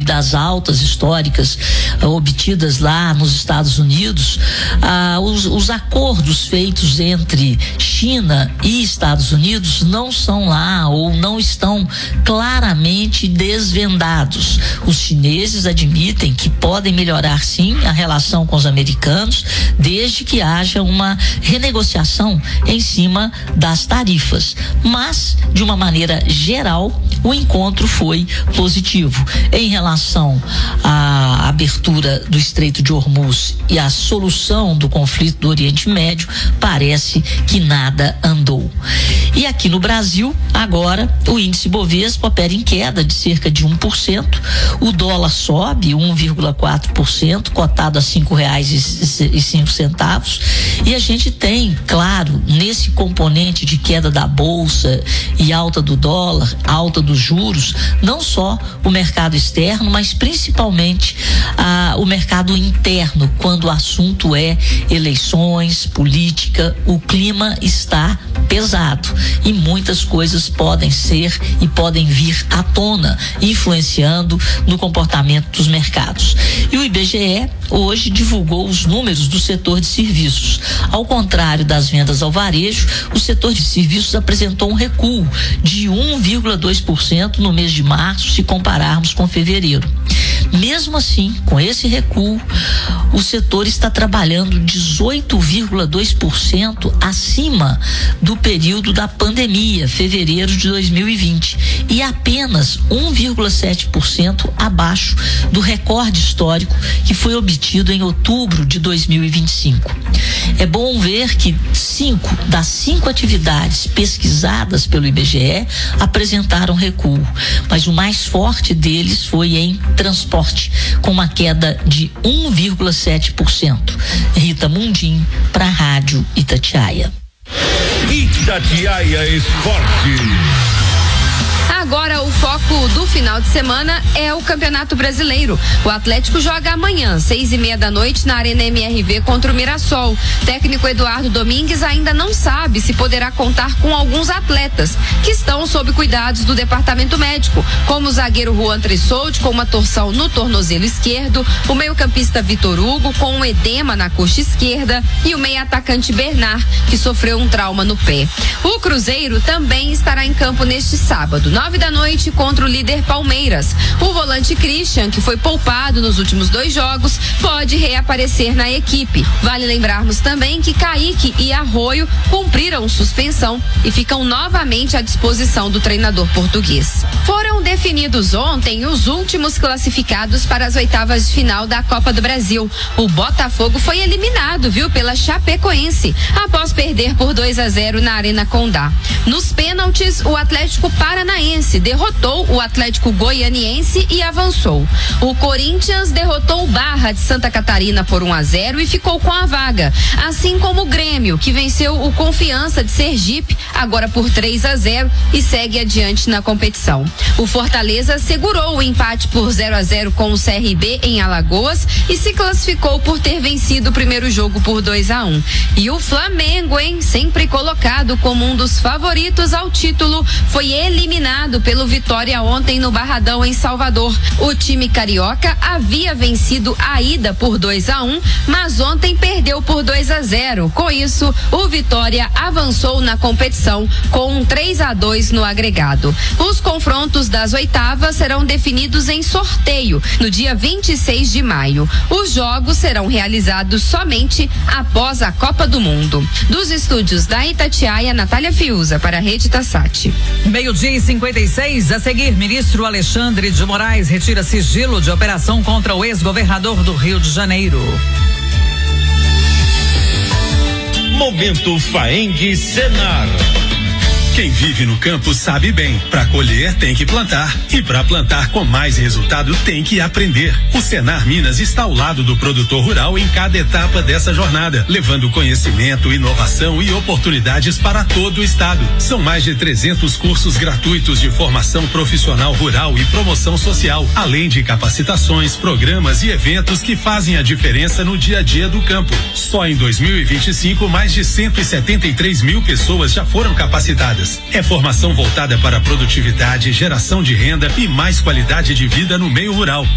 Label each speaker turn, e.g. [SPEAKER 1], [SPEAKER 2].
[SPEAKER 1] das altas históricas obtidas lá nos Estados Unidos, os acordos feitos entre China e Estados Unidos não são lá ou não estão claramente desvendados. Os chineses admitem que podem melhorar sim a relação com os americanos, desde que haja uma renegociação em cima das tarifas. Mas, de uma maneira geral, o encontro foi positivo. Em relação à abertura do Estreito de Hormuz e à solução do conflito do Oriente Médio, parece que nada andou. E aqui no Brasil, agora, o índice Bovespa opera em queda de cerca de 1%, o dólar sobe 1,4%, cotado a R$5,05, e a gente tem, claro, nesse componente de queda da bolsa e alta do dólar, alta dos juros, não só o mercado externo, mas principalmente o mercado interno, quando o assunto é eleições, política, o clima está pesado e muitas coisas podem ser e podem vir à tona, influenciando no comportamento dos mercados. E o IBGE hoje divulgou os números do setor de serviços. Ao contrário das vendas ao varejo, o setor de serviços apresentou um recuo de 1,2% no mês de março, se compararmos com fevereiro. Mesmo assim, com esse recuo, o setor está trabalhando 18,2% acima do período da pandemia, fevereiro de 2020, e apenas 1,7% abaixo do recorde histórico que foi obtido em outubro de 2025. É bom ver que 5 das 5 atividades pesquisadas pelo IBGE apresentaram recuo, mas o mais forte deles foi em transporte, com uma queda de 1,7%. Rita Mundim, para a Rádio Itatiaia.
[SPEAKER 2] Itatiaia Esporte.
[SPEAKER 3] Agora o foco do final de semana é o Campeonato Brasileiro. O Atlético joga amanhã, 6:30 da noite, na Arena MRV contra o Mirassol. Técnico Eduardo Domingues ainda não sabe se poderá contar com alguns atletas que estão sob cuidados do departamento médico, como o zagueiro Juan Tressoldi com uma torção no tornozelo esquerdo, o meio-campista Vitor Hugo com um edema na coxa esquerda e o meio-atacante Bernard, que sofreu um trauma no pé. O Cruzeiro também estará em campo neste sábado, 9 da noite, contra o líder Palmeiras. O volante Christian, que foi poupado nos últimos 2 jogos, pode reaparecer na equipe. Vale lembrarmos também que Kaique e Arroio cumpriram suspensão e ficam novamente à disposição do treinador português. Foram definidos ontem os últimos classificados para as oitavas de final da Copa do Brasil. O Botafogo foi eliminado, pela Chapecoense, após perder por 2-0 na Arena Condá. Nos pênaltis, o Atlético Paranaense derrotou o Atlético Goianiense e avançou. O Corinthians derrotou o Barra de Santa Catarina por 1-0 e ficou com a vaga, assim como o Grêmio, que venceu o Confiança de Sergipe, agora por 3-0, e segue adiante na competição. O Fortaleza segurou o empate por 0-0 com o CRB em Alagoas e se classificou por ter vencido o primeiro jogo por 2-1. E o Flamengo, sempre colocado como um dos favoritos ao título, foi eliminado pelo Vitória ontem no Barradão, em Salvador. O time carioca havia vencido a ida por 2-1, mas ontem perdeu por 2-0. Com isso, o Vitória avançou na competição com um 3-2 no agregado. Os confrontos das oitavas serão definidos em sorteio no dia 26 de maio. Os jogos serão realizados somente após a Copa do Mundo. Dos estúdios da Itatiaia, Natália Fiuza, para a Rede Tassati.
[SPEAKER 4] 12:56, a seguir, ministro Alexandre de Moraes retira sigilo de operação contra o ex-governador do Rio de Janeiro.
[SPEAKER 2] Momento Faeng Senar. Quem vive no campo sabe bem, para colher tem que plantar e para plantar com mais resultado tem que aprender. O Senar Minas está ao lado do produtor rural em cada etapa dessa jornada, levando conhecimento, inovação e oportunidades para todo o estado. São mais de 300 cursos gratuitos de formação profissional rural e promoção social, além de capacitações, programas e eventos que fazem a diferença no dia a dia do campo. Só em 2025, mais de 173 mil pessoas já foram capacitadas. É formação voltada para produtividade, geração de renda e mais qualidade de vida no meio rural.